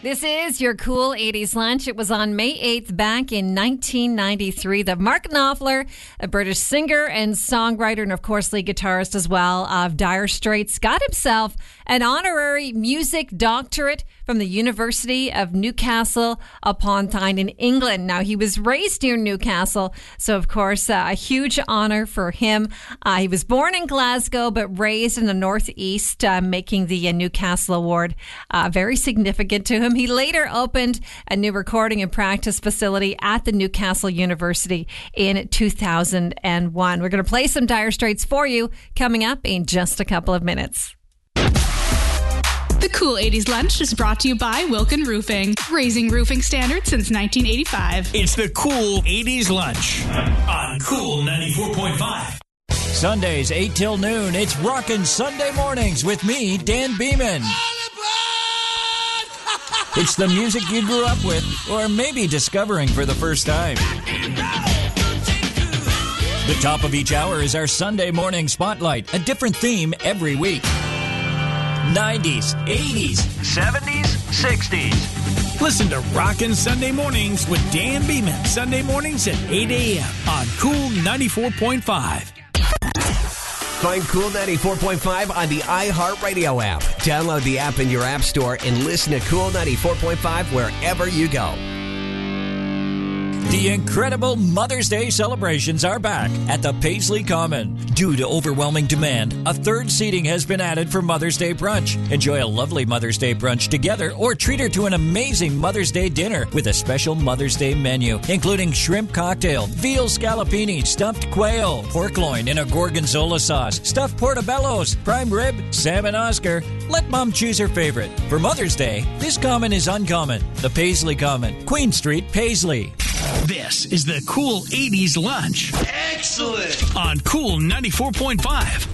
This is your cool 80s lunch. It was on May 8th back in 1993 that Mark Knopfler, a British singer and songwriter and, of course, lead guitarist as well of Dire Straits, got himself an honorary music doctorate from the University of Newcastle upon Tyne in England. Now, he was raised near Newcastle, so, of course, a huge honor for him. He was born in Glasgow but raised in the Northeast, making the Newcastle Award very significant to him. He later opened a new recording and practice facility at the Newcastle University in 2001. We're going to play some Dire Straits for you coming up in just a couple of minutes. The Cool 80s Lunch is brought to you by Wilkin Roofing, raising roofing standards since 1985. It's the Cool 80s Lunch on Cool 94.5. Sundays, 8 till noon, it's Rockin' Sunday Mornings with me, Dan Beeman. It's the music you grew up with, or maybe discovering for the first time. The top of each hour is our Sunday morning spotlight, a different theme every week. 90s, 80s, 70s, 60s. Listen to Rockin' Sunday Mornings with Dan Beeman, Sunday mornings at 8 a.m. on Cool 94.5. Find Cool 94.5 on the iHeartRadio app. Download the app in your app store and listen to Cool 94.5 wherever you go. The incredible Mother's Day celebrations are back at the Paisley Common. Due to overwhelming demand, a third seating has been added for Mother's Day brunch. Enjoy a lovely Mother's Day brunch together or treat her to an amazing Mother's Day dinner with a special Mother's Day menu, including shrimp cocktail, veal scallopini, stuffed quail, pork loin in a gorgonzola sauce, stuffed portobellos, prime rib, salmon Oscar. Let Mom choose her favorite. For Mother's Day, this common is uncommon. The Paisley Common, Queen Street, Paisley. This is the Cool 80s Lunch. Excellent! On Cool 94.5.